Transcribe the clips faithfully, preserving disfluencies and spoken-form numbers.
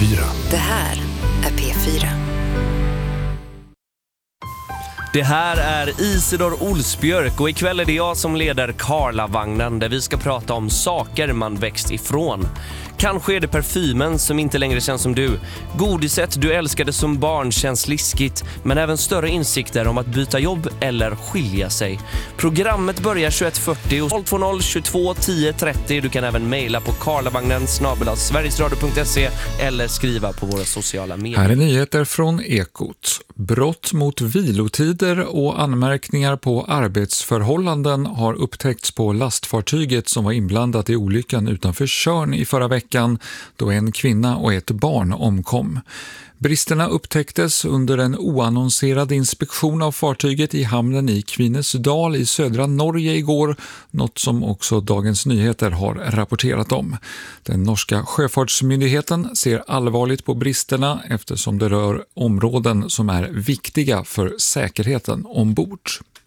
fyra. Det här är P fyra. Det här är Isidor Olsbjörk och ikväll är det jag som leder Karlavagnen där vi ska prata om saker man växt ifrån. Kanske är det parfymen som inte längre känns som du. Godiset du älskade som barn känns liskigt, men även större insikter om att byta jobb eller skilja sig. Programmet börjar tjugoett fyrtio och noll två noll tjugotvå tio trettio. Du kan även mejla på karlavagnen snabel-a sverigesradio punkt se eller skriva på våra sociala medier. Här är nyheter från Ekot. Brott mot vilotider och anmärkningar på arbetsförhållanden har upptäckts på lastfartyget som var inblandat i olyckan utanför Tjörn i förra veckan då en kvinna och ett barn omkom. Bristerna upptäcktes under en oannonserad inspektion av fartyget i hamnen i Kvinesdal i södra Norge igår, något som också Dagens Nyheter har rapporterat om. Den norska sjöfartsmyndigheten ser allvarligt på bristerna eftersom det rör områden som är viktiga för säkerheten ombord.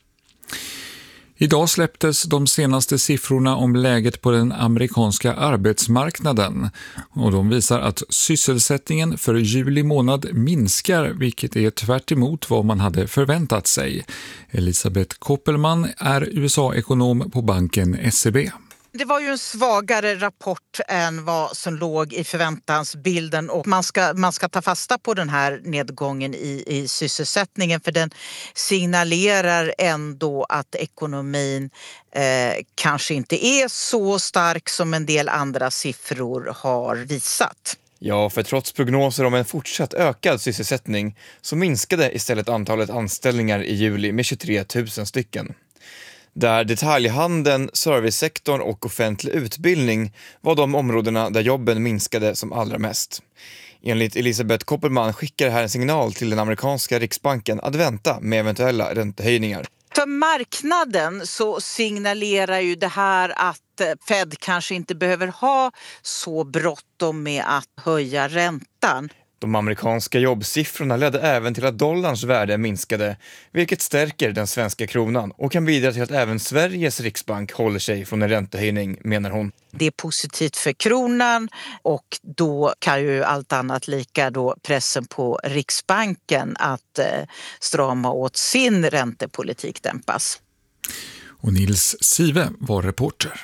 Idag släpptes de senaste siffrorna om läget på den amerikanska arbetsmarknaden och de visar att sysselsättningen för juli månad minskar, vilket är tvärt emot vad man hade förväntat sig. Elisabeth Koppelman är U S A-ekonom på banken S E B. Det var ju en svagare rapport än vad som låg i förväntansbilden och man ska, man ska ta fasta på den här nedgången i, i sysselsättningen för den signalerar ändå att ekonomin eh, kanske inte är så stark som en del andra siffror har visat. Ja, för trots prognoser om en fortsatt ökad sysselsättning så minskade istället antalet anställningar i juli med tjugotre tusen stycken. Där detaljhandeln, servicesektorn och offentlig utbildning var de områdena där jobben minskade som allra mest. Enligt Elisabeth Koppelman skickar det här en signal till den amerikanska riksbanken att vänta med eventuella räntehöjningar. För marknaden så signalerar ju det här att Fed kanske inte behöver ha så bråttom med att höja räntan. De amerikanska jobbsiffrorna ledde även till att dollarns värde minskade, vilket stärker den svenska kronan och kan bidra till att även Sveriges riksbank håller sig från en räntehöjning, menar hon. Det är positivt för kronan och då kan ju allt annat lika då pressen på Riksbanken att eh, strama åt sin räntepolitik dämpas. Och Nils Sive var reporter.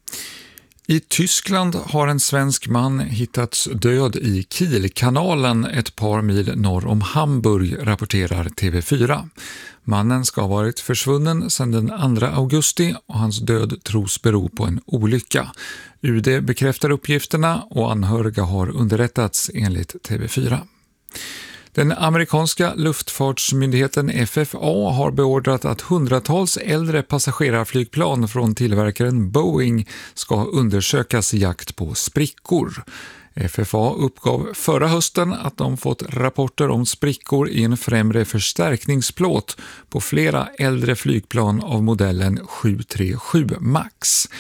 I Tyskland har en svensk man hittats död i Kielkanalen ett par mil norr om Hamburg, rapporterar T V fyra. Mannen ska ha varit försvunnen sedan den andra augusti och hans död tros bero på en olycka. U D bekräftar uppgifterna och anhöriga har underrättats enligt T V fyra. Den amerikanska luftfartsmyndigheten F F A har beordrat att hundratals äldre passagerarflygplan från tillverkaren Boeing ska undersökas i jakt på sprickor. F F A uppgav förra hösten att de fått rapporter om sprickor i en främre förstärkningsplåt på flera äldre flygplan av modellen sju tre sju Max.